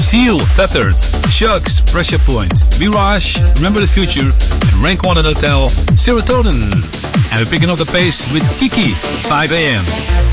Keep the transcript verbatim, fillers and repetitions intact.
Seal, Tethered, Chucks, Pressure Point, Mirage, Remember the Future, and Rank one at Hotel, Serotonin. And we're picking up the pace with Kiki, five a m.